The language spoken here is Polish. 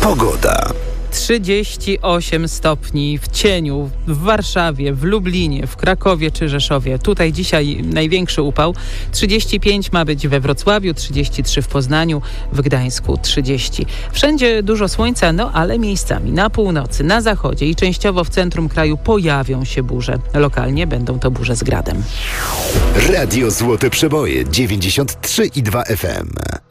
Pogoda. 38 stopni w cieniu w Warszawie, w Lublinie, w Krakowie czy Rzeszowie. Tutaj dzisiaj największy upał. 35 ma być we Wrocławiu, 33 w Poznaniu, w Gdańsku 30. Wszędzie dużo słońca, ale miejscami na północy, na zachodzie i częściowo w centrum kraju pojawią się burze. Lokalnie będą to burze z gradem. Radio Złote Przeboje 93,2 FM.